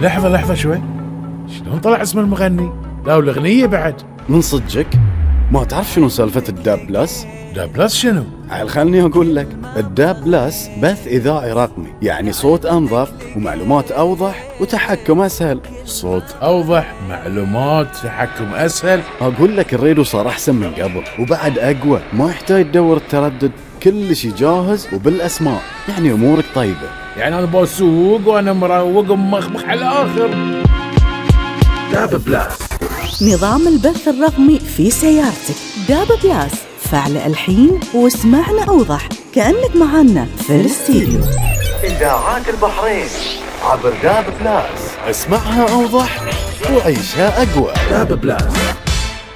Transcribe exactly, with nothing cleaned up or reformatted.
لحظة لحظة شوي، شلون طلع اسم المغني؟ لا والأغنية بعد. من صدقك ما تعرف شنو سالفة الداب بلس؟ داب بلس شنو؟ عيل خلني أقول لك. الداب بلس بث إذاعي رقمي، يعني صوت أنظف ومعلومات أوضح وتحكم أسهل. صوت أوضح، معلومات، تحكم أسهل. أقول لك الراديو صار أحسن من قبل وبعد أقوى، ما يحتاج تدور التردد، كل شي جاهز وبالأسماء، يعني أمورك طيبة. يعني أنا بسوق وأنا مروق ومخبخ على الآخر. داب بلاس، نظام البث الرقمي في سيارتك. داب بلاس، فعله الحين واسمعنا أوضح كأنك معنا في الاستديو. إذاعات البحرين عبر داب بلاس، اسمعها أوضح وعيشها أقوى. داب بلاس.